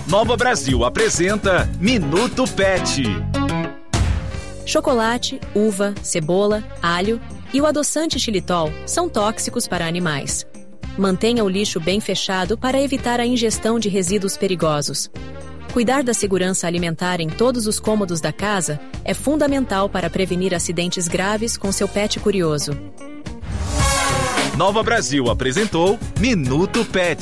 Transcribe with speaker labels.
Speaker 1: Nova Brasil apresenta Minuto Pet.
Speaker 2: Chocolate, uva, cebola, alho e o adoçante xilitol são tóxicos para animais. Mantenha o lixo bem fechado para evitar a ingestão de resíduos perigosos. Cuidar da segurança alimentar em todos os cômodos da casa é fundamental para prevenir acidentes graves com seu pet curioso.
Speaker 1: Nova Brasil apresentou Minuto Pet.